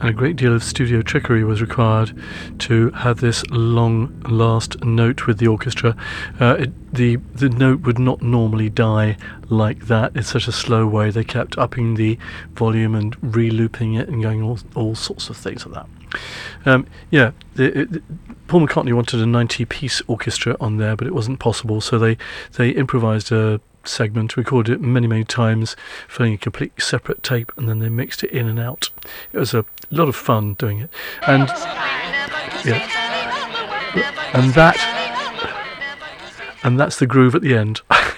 and a great deal of studio trickery was required to have this long last note with the orchestra. The note would not normally die like that. It's such a slow way. They kept upping the volume and re-looping it and going all sorts of things like that. Paul McCartney wanted a 90-piece orchestra on there, but it wasn't possible, so they improvised a segment, recorded it many times, filling a completely separate tape, and then they mixed it in and out. It was a lot of fun doing it, and that's the groove at the end.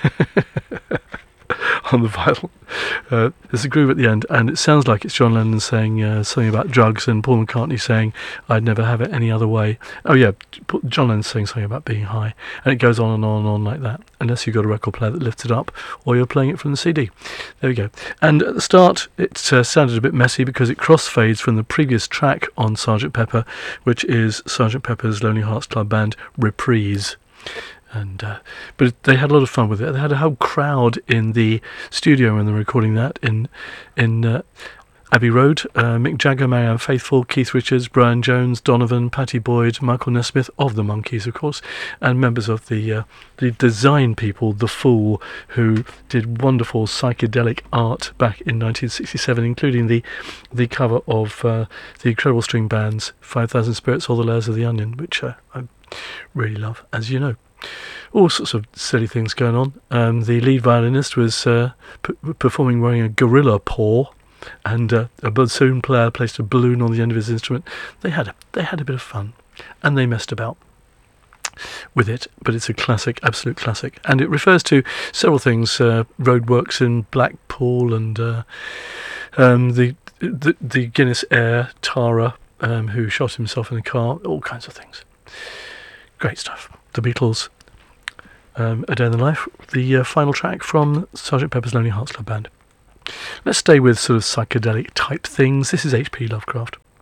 On the vinyl, there's a groove at the end, and it sounds like it's John Lennon saying something about drugs, and Paul McCartney saying, "I'd never have it any other way." Oh yeah, John Lennon's saying something about being high, and it goes on and on like that, unless you've got a record player that lifts it up, or you're playing it from the CD. There we go. And at the start, it sounded a bit messy because it crossfades from the previous track on Sgt. Pepper, which is Sgt. Pepper's Lonely Hearts Club Band Reprise. But they had a lot of fun with it. They had a whole crowd in the studio when they were recording that in Abbey Road. Mick Jagger, Marianne Faithfull, Keith Richards, Brian Jones, Donovan, Pattie Boyd, Michael Nesmith of the Monkees, of course, and members of the design people, The Fool, who did wonderful psychedelic art back in 1967, including the cover of the Incredible String Band's 5,000 Spirits or the Layers of the Onion, which I really love, as you know. All sorts of silly things going on. The lead violinist was performing wearing a gorilla paw, and a bassoon player placed a balloon on the end of his instrument. They had a bit of fun, and they messed about with it, but it's a classic, absolute classic, and it refers to several things: roadworks in Blackpool, and the Guinness heir Tara, who shot himself in a car, all kinds of things. Great stuff. The Beatles, A Day in the Life, the final track from Sgt. Pepper's Lonely Hearts Club Band. Let's stay with sort of psychedelic type things. This is H.P. Lovecraft.